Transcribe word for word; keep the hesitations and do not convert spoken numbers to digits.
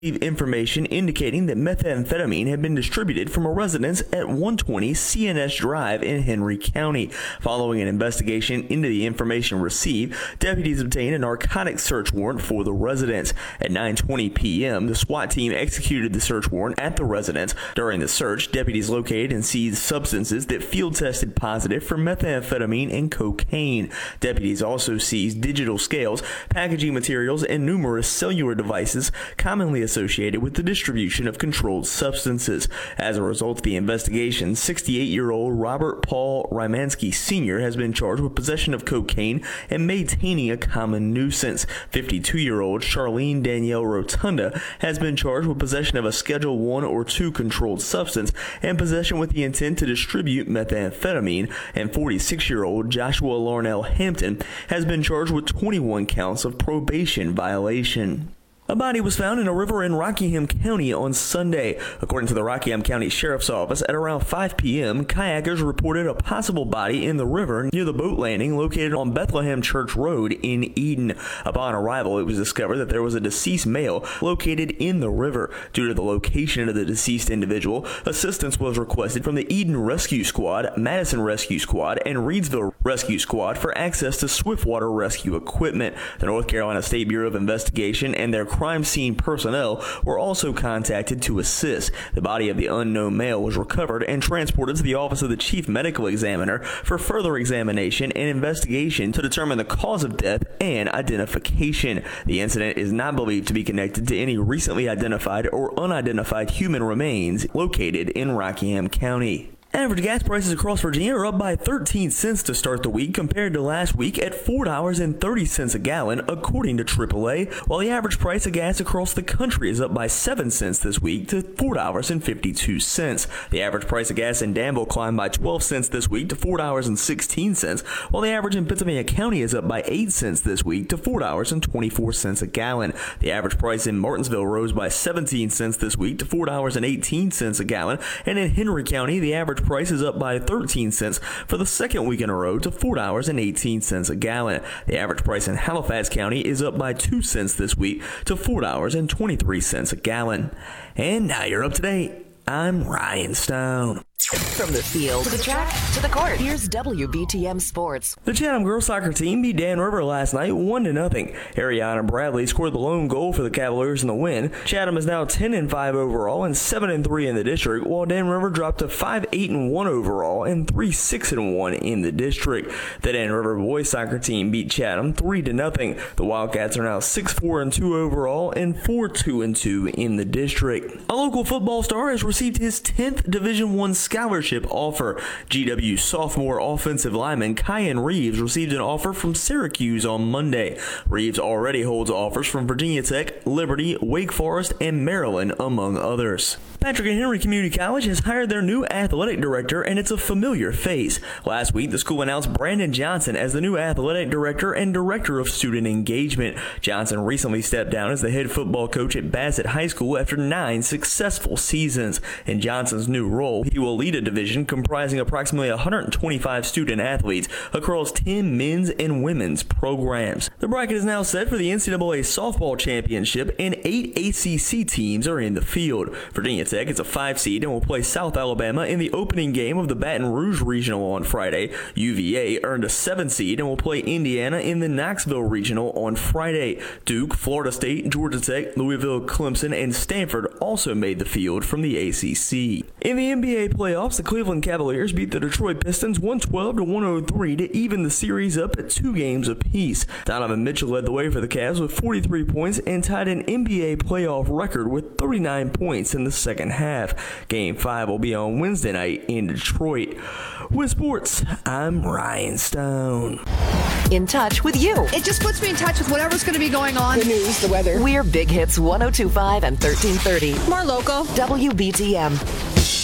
Information indicating that methamphetamine had been distributed from a residence at one twenty C N S Drive in Henry County. Following an investigation into the information received, deputies obtained a narcotics search warrant for the residence. At nine twenty p.m., the SWAT team executed the search warrant at the residence. During the search, deputies located and seized substances that field tested positive for methamphetamine and cocaine. Deputies also seized digital scales, packaging materials, and numerous cellular devices commonly associated with the distribution of controlled substances. As a result of the investigation, sixty-eight-year-old Robert Paul Rymansky Senior has been charged with possession of cocaine and maintaining a common nuisance. fifty-two-year-old Charlene Danielle Rotunda has been charged with possession of a Schedule one or two controlled substance and possession with the intent to distribute methamphetamine, and forty-six-year-old Joshua Larnell Hampton has been charged with twenty-one counts of probation violation. A body was found in a river in Rockingham County on Sunday. According to the Rockingham County Sheriff's Office, at around five p.m., kayakers reported a possible body in the river near the boat landing located on Bethlehem Church Road in Eden. Upon arrival, it was discovered that there was a deceased male located in the river. Due to the location of the deceased individual, assistance was requested from the Eden Rescue Squad, Madison Rescue Squad, and Reedsville Rescue Squad for access to swiftwater rescue equipment. The North Carolina State Bureau of Investigation and their crime scene personnel were also contacted to assist. The body of the unknown male was recovered and transported to the office of the chief medical examiner for further examination and investigation to determine the cause of death and identification. The incident is not believed to be connected to any recently identified or unidentified human remains located in Rockingham County. Average gas prices across Virginia are up by thirteen cents to start the week compared to last week at four dollars and thirty cents a gallon, according to triple A, while the average price of gas across the country is up by seven cents this week to four dollars and fifty-two cents. The average price of gas in Danville climbed by twelve cents this week to four dollars and sixteen cents, while the average in Pennsylvania County is up by eight cents this week to four dollars and twenty-four cents a gallon. The average price in Martinsville rose by seventeen cents this week to four dollars and eighteen cents a gallon, and in Henry County, the average price is up by thirteen cents for the second week in a row to four dollars and eighteen cents a gallon. The average price in Halifax County is up by two cents this week to four dollars and twenty-three cents a gallon. And now you're up to date. I'm Ryan Stone. From the field to the track to the court, here's W B T M Sports. The Chatham girls soccer team beat Dan River last night one to nothing. Ariana Bradley scored the lone goal for the Cavaliers in the win. Chatham is now ten and five overall and seven and three in the district, while Dan River dropped to five eight and one overall and three six and one in the district. The Dan River boys soccer team beat Chatham three to nothing. The Wildcats are now six four and two overall and four two and two in the district. A local football star has received his tenth Division one scholarship offer. G W sophomore offensive lineman Kyan Reeves received an offer from Syracuse on Monday. Reeves already holds offers from Virginia Tech, Liberty, Wake Forest, and Maryland, among others. Patrick and Henry Community College has hired their new athletic director, and it's a familiar face. Last week, the school announced Brandon Johnson as the new athletic director and director of student engagement. Johnson recently stepped down as the head football coach at Bassett High School after nine successful seasons. In Johnson's new role, he will lead a division comprising approximately one hundred twenty-five student athletes across ten men's and women's programs. The bracket is now set for the N C double A softball championship, and eight A C C teams are in the field. Virginia Tech is a five seed and will play South Alabama in the opening game of the Baton Rouge Regional on Friday. U V A earned a seven seed and will play Indiana in the Knoxville Regional on Friday. Duke, Florida State, Georgia Tech, Louisville, Clemson, and Stanford also made the field from the A C C. In the N B A playoffs, the Cleveland Cavaliers beat the Detroit Pistons one twelve to one oh three to even the series up at two games apiece. Donovan Mitchell led the way for the Cavs with forty-three points and tied an N B A playoff record with thirty-nine points in the second half. Game five will be on Wednesday night in Detroit. With sports, I'm Ryan Stone. In touch with you. It just puts me in touch with whatever's going to be going on. The news, the weather. We're Big Hits one oh two point five and thirteen thirty. More local. W B T M.